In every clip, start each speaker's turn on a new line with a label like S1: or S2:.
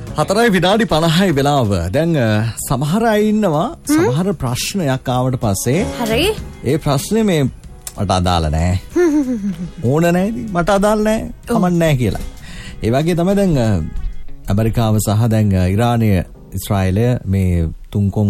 S1: 4 විනාඩි 50යි වෙලාව. දැන් සමහර අය ඉන්නවා සමහර ප්‍රශ්නයක් ආවට පස්සේ
S2: හරි
S1: ඒ ප්‍රශ්නේ මේ මට අදාළ නැහැ. ඕන නැහැ මට අදාළ නැහැ. කමක් නැහැ කියලා. ඒ වගේ තමයි දැන් ඇමරිකාව සහ දැන් ඉරානය ඉස්රායලය මේ තුන්කොන්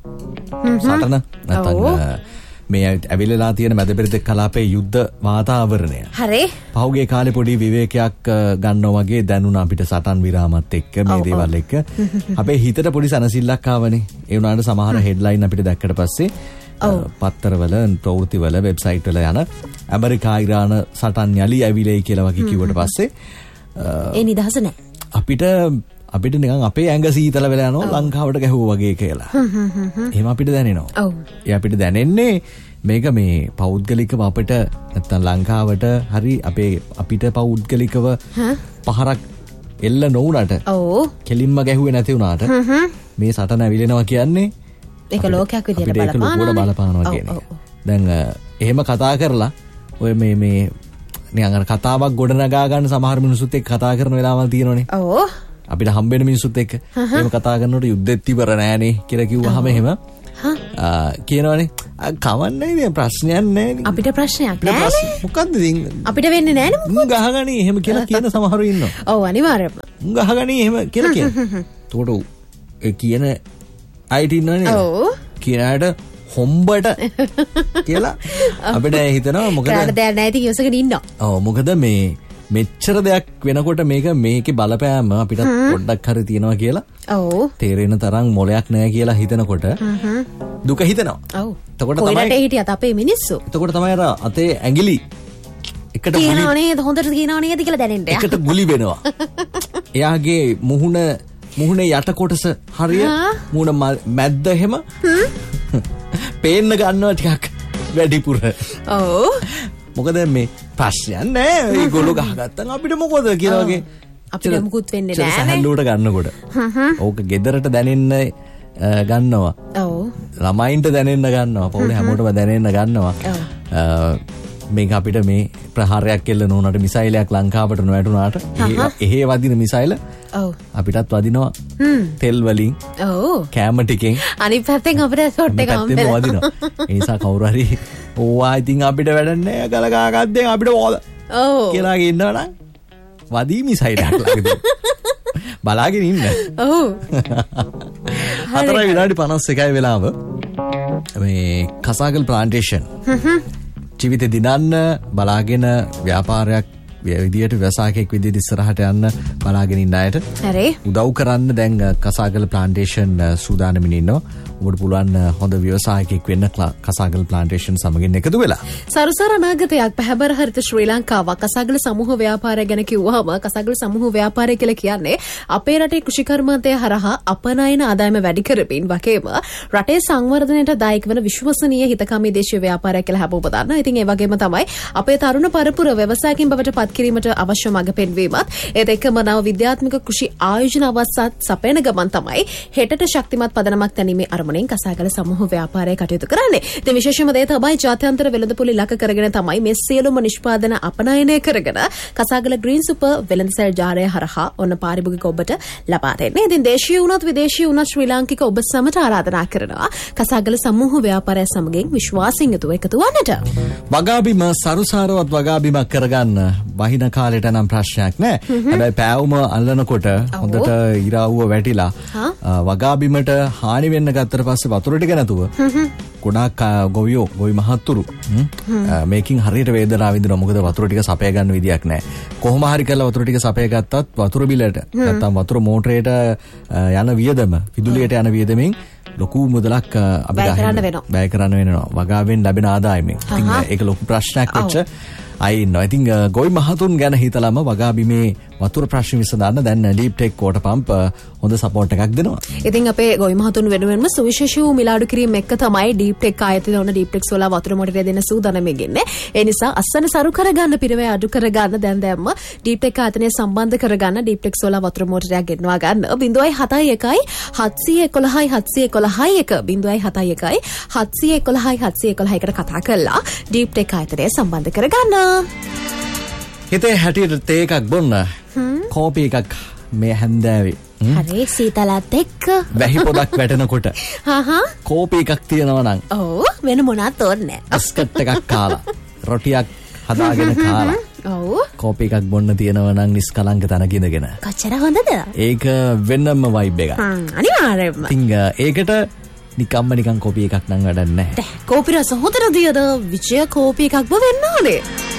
S1: සටන නැත්නම් මේ ඇවිල්ලා තියෙන මැදපෙරදිග කලාපයේ යුද්ධ වාතාවරණය.
S2: හරි.
S1: පහුගිය කාලේ පොඩි විවේකයක් ගන්නවා වගේ දැනුණා අපිට සටන් විරාමත් එක්ක මේ දේවල් එක්ක. අපේ හිතට පොඩි සනසිල්ලක් ආවනේ. ඒ වුණාට සමහර හෙඩ්ලයින් අපිට දැක්කට පස්සේ පත්තරවල ප්‍රවෘත්තිවල වෙබ්සයිට් වල යන ඇමරිකා ඉරාන සටන් යලි ඇවිලයි කියලා වගේ කිව්වට පස්සේ
S2: ඒ නිදහස නැහැ.
S1: අපිට නිකන් අපේ ඇඟ සීතල වෙලා යනවා ලංකාවට ගැහුවා වගේ කියලා. එහෙම අපිට දැනෙනවා. ඔව්. ඒ අපිට දැනෙන්නේ මේක මේ පෞද්ගලිකව අපිට නැත්තම් ලංකාවට හරි අපිට පෞද්ගලිකව පහරක් එල්ල නොවුනට කෙලින්ම ගැහුවේ නැති වුණාට මේ සටන ඇවිලෙනවා කියන්නේ
S2: ඒක ලෝකයක් විදියට
S1: බලපානවා කියන්නේ. දැන් එහෙම කතා කරලා ඔය මේ නිකන් කතාවක් ගොඩනගා ගන්න සමහර මිනිස්සුත් එක්ක කතා කරන වෙලාවල් තියෙනවනේ.
S2: ඔව්.
S1: අපිට හම්බෙන මිනිස්සුත් එක්ක එහෙම කතා කරනකොට යුද්ධෙත් ඉවර නෑනේ කියලා කිව්වහම එහෙම කියනවනේ කවන්නේ නේ ප්‍රශ්නයක් නෑනේ අපිට ප්‍රශ්නයක් නෑනේ මොකද්ද ඉතින් අපිට වෙන්නේ නෑනේ මොකද ගහගනි එහෙම කියලා කියන සමහරු ඉන්නවා.
S2: ඔව් අනිවාර්යයෙන්ම
S1: ගහගනි එහෙම කියලා කියන. එතකොට ඒ කියන අයිට ඉන්නවනේ. ඔව්. කියන අයට හොම්බට කියලා අපිට හිතනවා මොකද
S2: කාට දැන නැති ඉවසගෙන ඉන්නවා.
S1: ඔව් මොකද මෙච්චර දෙයක් වෙනකොට මේකේ බලපෑම අපිට පොඩ්ඩක් හරි තියෙනවා කියලා. ඔව්. තේරෙන තරම් මොලයක් නැහැ කියලා හිතනකොට දුක හිතෙනවා.
S2: ඔව්. එතකොට තමයි කොහෙට හිටියත් අපේ මිනිස්සු.
S1: එතකොට තමයි අර අතේ ඇඟිලි එකට
S2: කියනවා නේද හොඳට කියනවා නේද කියලා දැනෙන්න.
S1: එකට ගුලි වෙනවා. එයාගේ මුහුණේ යට කොටස හරිය මුහුණ මැද්ද එහෙම පේන්න ගන්නවා ටිකක් වැඩිපුර.
S2: ඔව්.
S1: මොකද මේ ප්‍රශ්නයක් නෑ ඒගොල්ලෝ ගහගත්තන් අපිට මොකද කියලා වගේ
S2: අපිට මුකුත් වෙන්නේ නෑ නේ.
S1: සහල්ලුවට ගන්නකොට. ඕක ගෙදරට දැනෙන්න ගන්නවා. ඔව්. ළමයින්ට දැනෙන්න ගන්නවා. පොඩි හැමෝටම දැනෙන්න ගන්නවා. මේක අපිට මේ ප්‍රහාරයක් එල්ල නොවුනට මිසයිලයක් ලංකාවට නොවැටුණාට එහෙ වදින මිසයිල අපිටත් වදිනවා තෙල් වලින් කෑම ටිකෙන්
S2: අනිත් පැත්තෙන් අපිට ෂොට් එක හම්බෙලා
S1: වදිනවා. ඒ නිසා කවුරු හරි ඕවා ඉතින් අපිට වැඩන්නේ ගලගා ගද්දෙන් අපිට ඕද කියලා කියනවනම් වදී මිසයිලයක් ළඟදී බලාගෙන ඉන්න.
S2: ඔව්.
S1: 4 විනාඩි 51යි වෙලාව. මේ කසාගල් ප්ලාන්ටේෂන් ජීවිතේ දිනන්න බලාගෙන ව්‍යාපාරයක් විදියට ව්‍යවසායකෙක් විදියට ඉස්සරහට යන්න බලාගෙන ඉන්න අයට උදව් කරන්න දැන් කසාගල ප්ලාන්ටේෂන් සූදානමින් ඉන්නවා. ඔබට පුළුවන් හොඳ ව්‍යවසායකෙක් වෙන්න කසාගල ප්ලාන්ටේෂන් සමගින් එකතු වෙලා.
S2: සරුසර අනාගතයක් පැහැබර හරිත ශ්‍රී ලංකාවක් කසාගල සමූහ ව්‍යාපාරය ගැන කිව්වහම කසාගල සමූහ ව්‍යාපාරය කියලා කියන්නේ අපේ රටේ කෘෂිකර්මාන්තය හරහා අපනයන ආදායම වැඩි කරමින් වගේම රටේ සංවර්ධනයට දායක වන විශ්වසනීය හිතකාමී දේශීය ව්‍යාපාරයක් කියලා හැමෝම දන්නවා. ඉතින් ඒ වගේම තමයි අපේ තරුණ පරපුර ව්‍යවසායකින් බවට පත් කිරීමට අවශ්‍ය මඟ පෙන්වීමත් ඒත් එක්කම නව විද්‍යාත්මක කෘෂි ආයෝජන අවස්ථාත් සපයන ගමන් තමයි හෙටට ශක්තිමත් පදනමක් තැනීමේ අරමුණෙන් කසාගල සමූහ ව්‍යාපාරය කටයුතු කරන්නේ. ඉතින් විශේෂම දේ තමයි ජාත්‍යන්තර වෙළඳපොළ ඉලක්ක කරගෙන තමයි මේ සියලුම නිෂ්පාදන අපනයනය කරගෙන කසාගල ග්‍රීන් සුපර් වෙළඳසැල් ජාලය හරහා ඔන්න පාරිභෝගික ඔබට ලබා දෙන්නේ. ඉතින් දේශීය වුණත් විදේශීය වුණත් ශ්‍රී ලාංකික ඔබ සමට ආරාධනා කරනවා කසාගල සමූහ ව්‍යාපාරය සමගින් විශ්වාසයෙන් යුතුව එකතු වන්නට.
S1: වගාබිම සරුසාරවත් වගාබිමක් කරගන්න වහින කාලෙට නම් ප්‍රශ්නයක් නෑ. හැබැයි පෑවුම අල්ලනකොට හොඳට ඉරාවුව වැටිලා වගාබිමට හානි වෙන්න ගත්තට පස්සේ වතුර ටික නැතුව ගොඩාක් ගොවි මහත්තුරු මේකින් හරියට වේදනාව විඳිනවා. මොකද වතුර ටික සපය ගන්න විදියක් නෑ. කොහොම හරි කරලා වතුර ටික සපය ගත්තත් වතුර බිලට නැත්තම් වතුර මෝටරේට යන වියදම විදුලියට යන වියදමෙන් ලොකු මුදලක් අපිට වැය කරන්න වෙනවා. වගාවෙන් ලැබෙන ආදායමෙන්. ඉතින් ඒක ලොකු ප්‍රශ්නයක් වෙච්ච අය ඉන්නවා. ඉතින් ගොවි මහතුන් ගැන හිතලාම වගාබිමේ වතුර ප්‍රශ්න විසඳන්න දැන් ඩීප් ටෙක් වෝටර් පම්ප් හොඳ සපෝට් එකක් දෙනවා.
S2: ඉතින් අපේ ගොවි මහතුන් වෙනුවෙන්ම සුවිශේෂී වූ මිලාඩු කිරීම එක්ක තමයි ඩීප් ටෙක් ආයතනය වන ඩීප් ටෙක් සෝලා වතුර මොටරය දෙන සූදානම්ෙ ගෙන්නේ. ඒ නිසා අස්සන සරු කරගන්න පිරවේ අඩු කරගන්න දැම්ම ඩීප් ටෙක් ආයතනය සම්බන්ධ කරගන්න ඩීප් ටෙක් සෝලා වතුර මොටරයක් ගෙන්වා ගන්න 071 711 711 071 711 711 එකට කතා කරලා ඩීප් ටෙක් ආයතනය සම්බන්ධ කරගන්න.
S1: හිතේ හැටියට තේ එකක් බොන්න කෝපි එකක් මේ හැන්දෑවේ
S2: හරි සීතලත් එක්ක
S1: වැහි පොදක් වැටෙනකොට කෝපි එකක් තියෙනවා නම්
S2: ඔව් වෙන මොනවත් ඕනේ නැහැ.
S1: බස්කට් එකක් කාලා රොටියක් හදාගෙන කාලා
S2: ඔව්
S1: කෝපි එකක් බොන්න තියෙනවා නම් නිස්කලංක තැනක ඉඳගෙන
S2: කොච්චර හොඳද?
S1: ඒක වෙනම වයිබ් එකක්.
S2: අනිවාර්යයෙන්ම.
S1: ඉතින් ඒකට නිකන් කෝපි එකක් නම් වැඩක් නැහැ.
S2: කෝපි රස හොතර දියද විජය කෝපි එකක්ම වෙන්න ඕනේ.